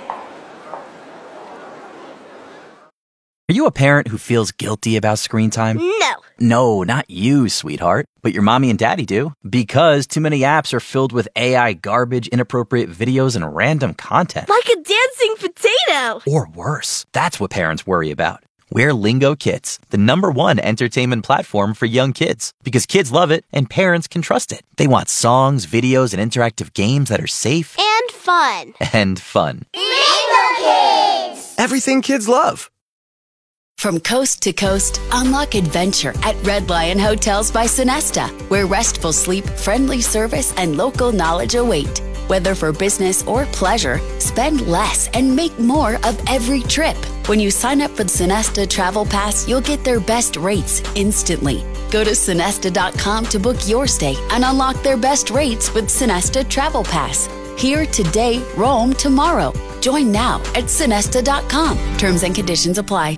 Are you a parent who feels guilty about screen time?
No.
No, not you, sweetheart. But your mommy and daddy do. Because too many apps are filled with A I garbage, inappropriate videos, and random content.
Like a dancing potato.
Or worse. That's what parents worry about. We're Lingo Kids, the number one entertainment platform for young kids. Because kids love it and parents can trust it. They want songs, videos, and interactive games that are safe.
And fun.
And fun.
Lingo Kids!
Everything kids love.
From coast to coast, unlock adventure at Red Lion Hotels by Sonesta, where restful sleep, friendly service, and local knowledge await. Whether for business or pleasure, spend less and make more of every trip. When you sign up for the Sonesta Travel Pass, you'll get their best rates instantly. Go to sonesta dot com to book your stay and unlock their best rates with Sonesta Travel Pass. Here today, roam tomorrow. Join now at sonesta dot com. Terms and conditions apply.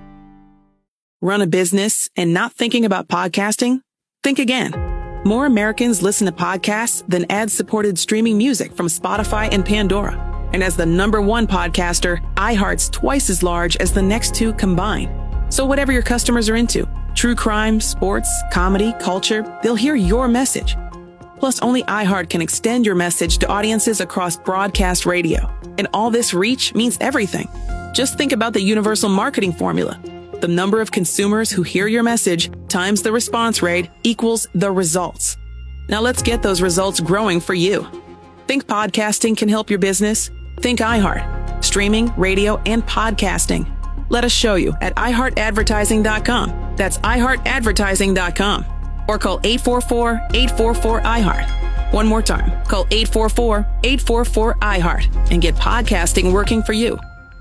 Run a business and not thinking about podcasting? Think again. More Americans listen to podcasts than ad-supported streaming music from Spotify and Pandora. And as the number one podcaster, iHeart's twice as large as the next two combined. So whatever your customers are into, true crime, sports, comedy, culture, they'll hear your message. Plus, only iHeart can extend your message to audiences across broadcast radio. And all this reach means everything. Just think about the universal marketing formula. The number of consumers who hear your message times the response rate equals the results. Now let's get those results growing for you. Think podcasting can help your business? Think iHeart. Streaming, radio, and podcasting. Let us show you at i heart advertising dot com. That's i heart advertising dot com. Or call eight four four, eight four four, I heart. One more time. Call eight four four, eight four four, I heart and get podcasting working for you.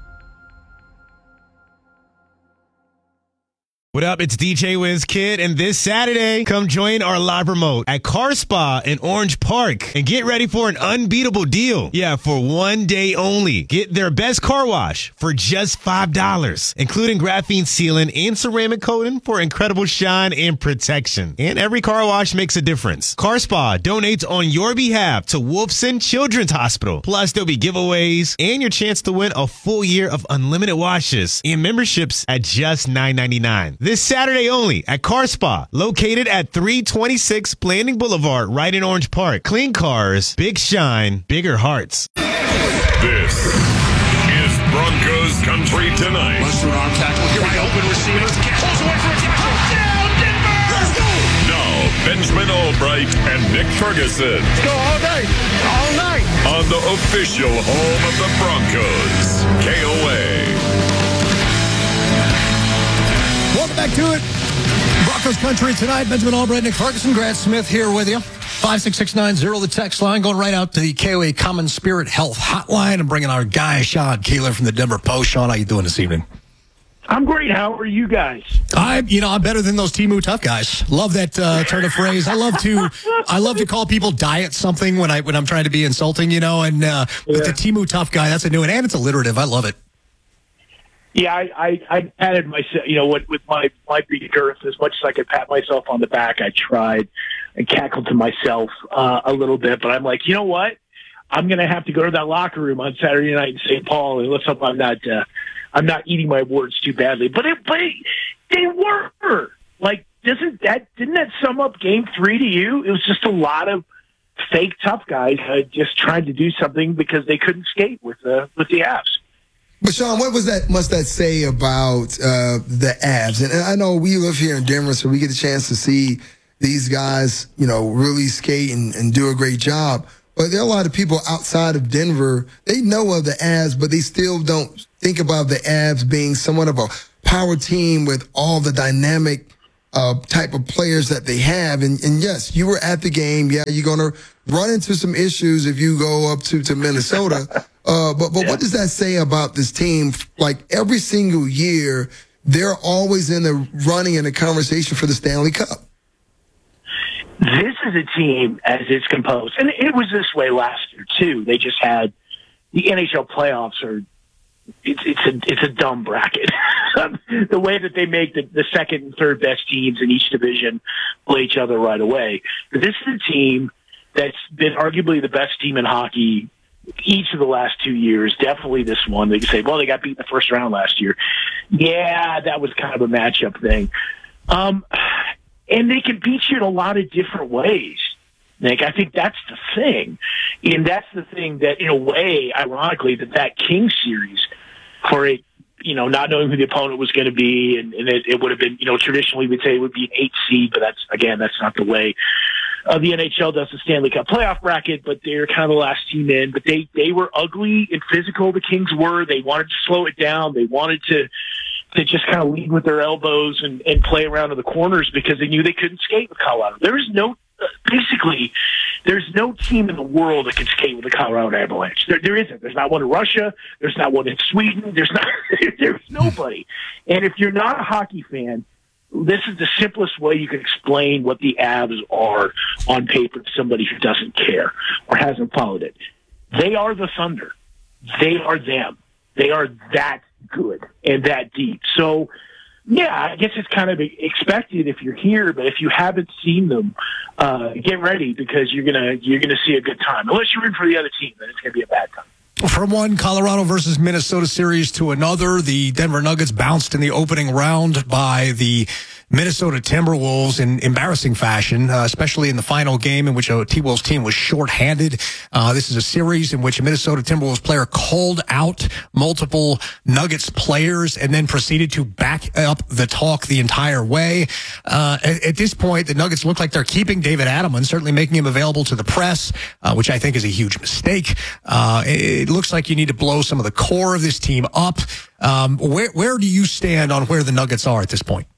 What up? It's D J Wiz Kid, and this Saturday, come join our live remote at Car Spa in Orange Park and get ready for an unbeatable deal. Yeah, for one day only. Get their best car wash for just five dollars, including graphene sealant and ceramic coating for incredible shine and protection. And every car wash makes a difference. Car Spa donates on your behalf to Wolfson Children's Hospital. Plus, there'll be giveaways and your chance to win a full year of unlimited washes and memberships at just nine ninety-nine. This Saturday only at Car Spa, located at three twenty-six Blanding Boulevard, right in Orange Park. Clean cars, big shine, bigger hearts.
This is Broncos Country Tonight.
Buster arm tackle. Here we go. Open receiver. Pulls away from a tackle. Down, Denver! Let's go!
Now, Benjamin Albright and Nick Ferguson.
Let's go all day, all night.
On the official home of the Broncos, K O A.
Welcome back to it. Broncos Country Tonight. Benjamin Albright, Nick Ferguson, Grant Smith here with you. five six six nine zero, the text line, going right out to the K O A Common Spirit Health Hotline and bringing our guy, Sean Keeler from the Denver Post. Sean, how you doing this evening?
I'm great. How are you guys?
I, you know, I'm better than those Temu tough guys. Love that uh, turn of phrase. I love to, I love to call people diet something when I when I'm trying to be insulting, you know. And uh, with yeah. the Temu tough guy, that's a new one, and it's alliterative. I love it.
Yeah, I, I, I patted myself, you know, with, with my, my big girth, as much as I could pat myself on the back, I tried and cackled to myself uh, a little bit. But I'm like, you know what? I'm going to have to go to that locker room on Saturday night in Saint Paul, and let's hope I'm not uh, I'm not eating my words too badly, but it, but it, they were like, doesn't that didn't that sum up Game Three to you? It was just a lot of fake tough guys uh, just trying to do something because they couldn't skate with the with the Avs.
But Sean, what was that? Must that say about uh, the Avs? And I know we live here in Denver, so we get a chance to see these guys, you know, really skate and, and do a great job. But there are a lot of people outside of Denver. They know of the Avs, but they still don't think about the Avs being somewhat of a power team with all the dynamic uh, type of players that they have. And, and yes, you were at the game. Yeah, you're going to run into some issues if you go up to, to Minnesota. Uh, but but yeah. What does that say about this team? Like every single year, they're always in the running and the conversation for the Stanley Cup.
This is a team as it's composed, and it was this way last year too. They just had the N H L playoffs are it's it's a it's a dumb bracket. The way that they make the, the second and third best teams in each division play each other right away. But this is a team that's been arguably the best team in hockey each of the last two years. Definitely this one. They can say, well, they got beat in the first round last year. Yeah, that was kind of a matchup thing. Um, and they can beat you in a lot of different ways, Nick. I think that's the thing. And that's the thing that, in a way, ironically, that that King series, for it, you know, not knowing who the opponent was going to be, and, and it, it would have been, you know, traditionally we'd say it would be an eight seed, but that's, again, that's not the way uh, the N H L does the Stanley Cup playoff bracket, but they're kind of the last team in. But they, they were ugly and physical, the Kings were. They wanted to slow it down. They wanted to to just kind of lead with their elbows and, and play around in the corners because they knew they couldn't skate with Colorado. There is no, uh, basically, there's no team in the world that can skate with the Colorado Avalanche. There, there isn't. There's not one in Russia. There's not one in Sweden. There's not. There's nobody. And if you're not a hockey fan, this is the simplest way you can explain what the Avs are on paper to somebody who doesn't care or hasn't followed it. They are the Thunder. They are them. They are that good and that deep. So, yeah, I guess it's kind of expected if you're here, but if you haven't seen them, uh, get ready because you're gonna you're gonna see a good time. Unless you're in for the other team, then it's gonna be a bad time.
From one Colorado versus Minnesota series to another, the Denver Nuggets bounced in the opening round by the Minnesota Timberwolves in embarrassing fashion, uh, especially in the final game in which a T-Wolves team was shorthanded. Uh, this is a series in which a Minnesota Timberwolves player called out multiple Nuggets players and then proceeded to back up the talk the entire way. Uh, at, at this point, the Nuggets look like they're keeping David Adelman, certainly making him available to the press, uh, which I think is a huge mistake. Uh, it, it looks like you need to blow some of the core of this team up. Um, where, where do you stand on where the Nuggets are at this point?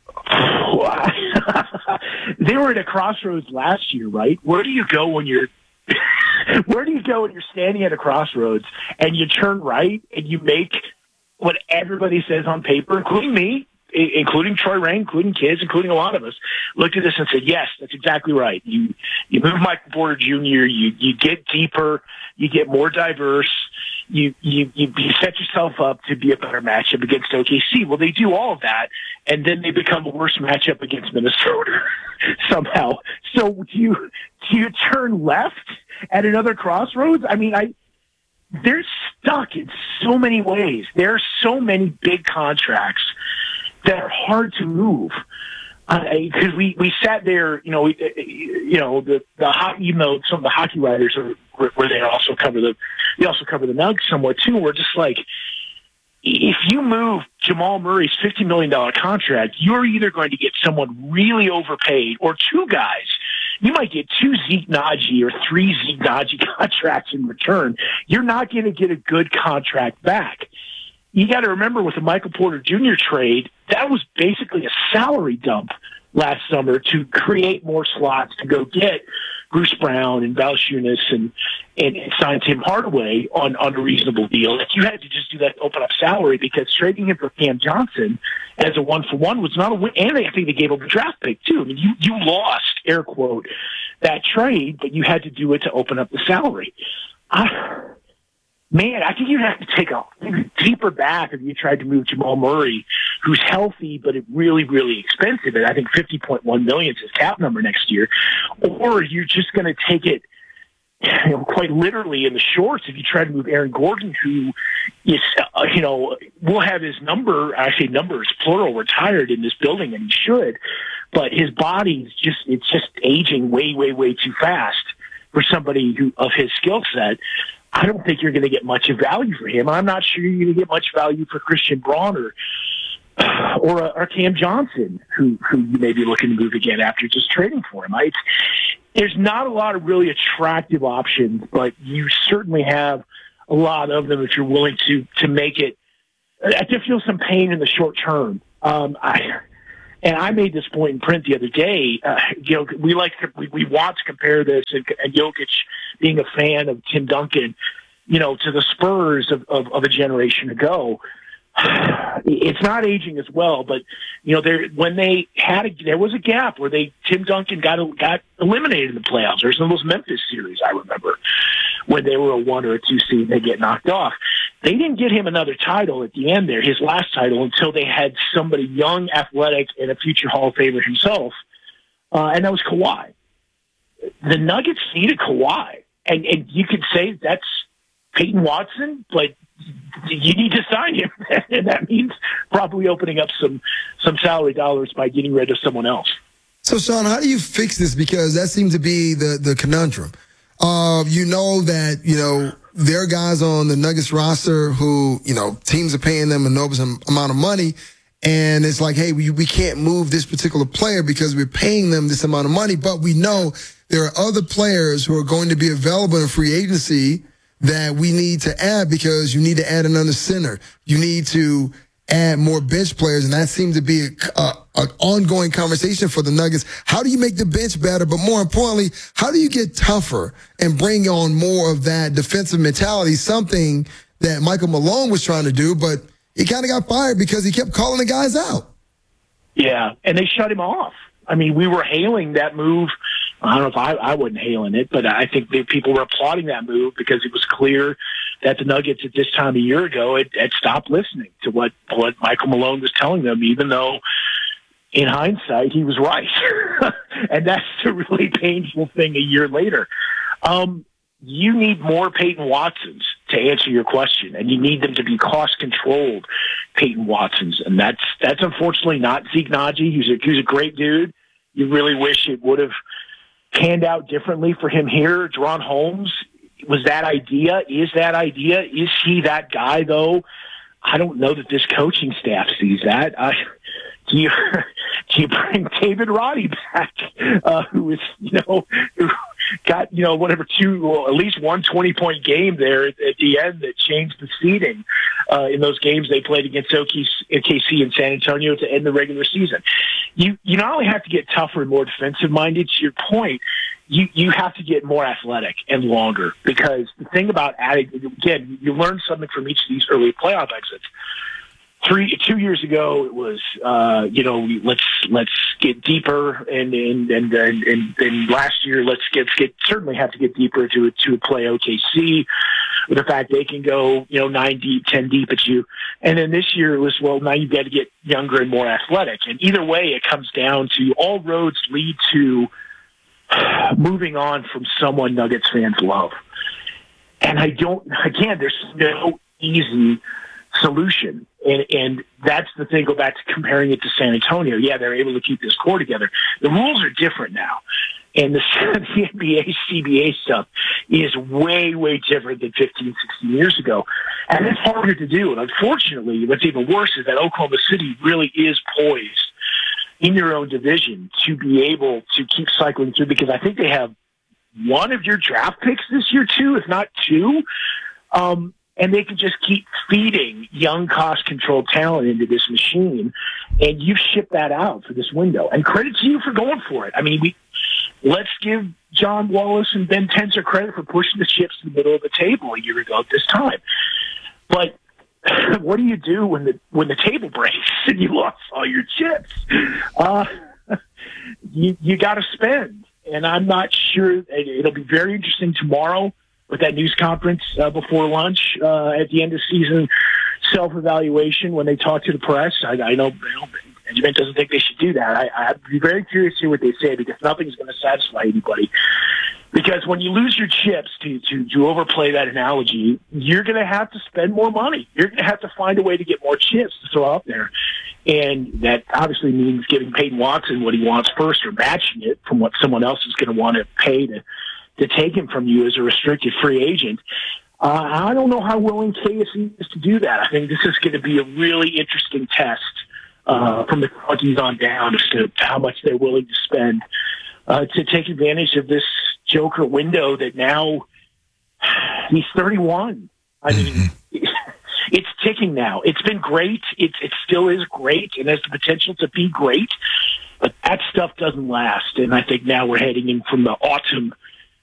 They were at a crossroads last year, right? Where do you go when you're where do you go when you're standing at a crossroads and you turn right and you make what everybody says on paper, including me, including Troy Rain, including kids, including a lot of us, looked at this and said, yes, that's exactly right. You you move Michael Porter Junior, you you get deeper, you get more diverse, you, you, you set yourself up to be a better matchup against O K C. Well, they do all of that, and then they become a worse matchup against Minnesota somehow. So do you, do you turn left at another crossroads? I mean, I they're stuck in so many ways. There are so many big contracts that are hard to move. Because uh, we, we sat there, you know, we, you know, the, the hockey, even though some of the hockey writers are where they also cover the, they also cover the Nuggets somewhat too. We're just like, if you move Jamal Murray's fifty million dollars contract, you're either going to get someone really overpaid or two guys. You might get two Zeke Naji or three Zeke Naji contracts in return. You're not going to get a good contract back. You got to remember with the Michael Porter Junior trade, that was basically a salary dump last summer to create more slots to go get Bruce Brown and Valanciunas and, and, and sign Tim Hardaway on, on a reasonable deal. Like you had to just do that to open up salary because trading him for Cam Johnson as a one-for-one was not a win. And I think they gave up a draft pick, too. I mean, you, you lost, air quote, that trade, but you had to do it to open up the salary. I, Man, I think you'd have to take a deeper bath if you tried to move Jamal Murray, who's healthy but really, really expensive. And I think fifty point one million is his cap number next year. Or you're just going to take it you know, quite literally in the shorts if you try to move Aaron Gordon, who is, uh, you know, will have his number, actually numbers, plural, retired in this building, and he should, but his body's just, it's just aging way, way, way too fast for somebody who of his skill set. I don't think you're going to get much of value for him. I'm not sure you're going to get much value for Christian Braun or or, uh, or Cam Johnson, who who you may be looking to move again after just trading for him. I, there's not a lot of really attractive options, but you certainly have a lot of them if you're willing to to make it. I do feel some pain in the short term. Um, I and I made this point in print the other day. Uh, you know, we like to, we, we want to compare this and, and Jokic being a fan of Tim Duncan, you know, to the Spurs of, of, of a generation ago. It's not aging as well, but you know, there when they had a, there was a gap where they Tim Duncan got got eliminated in the playoffs. There's some of those Memphis series I remember when they were a one or a two seed and they get knocked off. They didn't get him another title at the end there, his last title, until they had somebody young, athletic, and a future Hall of Famer himself, uh, and that was Kawhi. The Nuggets needed Kawhi, and and you could say that's Peyton Watson, but you need to sign him, and that means probably opening up some some salary dollars by getting rid of someone else.
So, Sean, how do you fix this? Because that seems to be the the conundrum. Uh, you know that you know there are guys on the Nuggets roster who you know teams are paying them an enormous amount of money, and it's like, hey, we we can't move this particular player because we're paying them this amount of money, but we know there are other players who are going to be available in free agency that we need to add because you need to add another center. You need to add more bench players, and that seems to be a, a, an ongoing conversation for the Nuggets. How do you make the bench better? But more importantly, how do you get tougher and bring on more of that defensive mentality, something that Michael Malone was trying to do, but he kind of got fired because he kept calling the guys out.
Yeah, and they shut him off. I mean, we were hailing that move. I don't know if I, I wasn't hailing it, but I think that people were applauding that move because it was clear that the Nuggets at this time a year ago had, had stopped listening to what, what Michael Malone was telling them, even though in hindsight he was right. And that's a really painful thing a year later. Um, you need more Peyton Watsons to answer your question, and you need them to be cost-controlled Peyton Watsons. And that's that's unfortunately not Zeke Naji. He's a, he's a great dude. You really wish it would have panned out differently for him here. Deron Holmes, was that idea? Is that idea? Is he that guy, though? I don't know that this coaching staff sees that. Uh, do you do you bring David Roddy back, uh, who is, you know, who got, you know, whatever, two, well, at least one twenty-point game there at, at the end that changed the seeding uh, in those games they played against O K C and San Antonio to end the regular season. You you not only have to get tougher and more defensive-minded, to your point, you, you have to get more athletic and longer, because the thing about adding, again, you learn something from each of these early playoff exits. Three, two years ago, it was, uh, you know, let's, let's get deeper. And, and, and, and, and, and last year, let's get, get, certainly have to get deeper to, to play O K C with the fact they can go, you know, nine deep, ten deep at you. And then this year it was, well, now you've got to get younger and more athletic. And either way, it comes down to all roads lead to moving on from someone Nuggets fans love. And I don't, again, there's no easy solution. And, and that's the thing, go back to comparing it to San Antonio. Yeah, they're able to keep this core together. The rules are different now. And the, the N B A, C B A stuff is way, way different than fifteen, sixteen years ago. And it's harder to do. And unfortunately, what's even worse is that Oklahoma City really is poised in your own division to be able to keep cycling through, because I think they have one of your draft picks this year, too, if not two. Um, And they can just keep feeding young, cost-controlled talent into this machine, and you ship that out for this window. And credit to you for going for it. I mean, we let's give John Wallace and Ben Tenser credit for pushing the chips to the middle of the table a year ago at this time. But what do you do when the when the table breaks and you lost all your chips? Uh, you you got to spend, and I'm not sure. It'll be very interesting tomorrow with that news conference uh, before lunch uh, at the end of season self-evaluation when they talk to the press. I, I know, you know Benjamin doesn't think they should do that. I, I'd be very curious to hear what they say, because nothing's going to satisfy anybody Because when you lose your chips, to, to, to overplay that analogy, you're going to have to spend more money. You're going to have to find a way to get more chips to throw out there. And that obviously means giving Peyton Watson what he wants first or matching it from what someone else is going to want to pay to, to take him from you as a restricted free agent. Uh, I don't know how willing K C is to do that. I think this is going to be a really interesting test uh, from the twenties on down as to how much they're willing to spend uh, to take advantage of this Joker window that now he's thirty-one. I mean, it's ticking now. It's been great. It, it still is great and has the potential to be great, but that stuff doesn't last. And I think now we're heading in from the autumn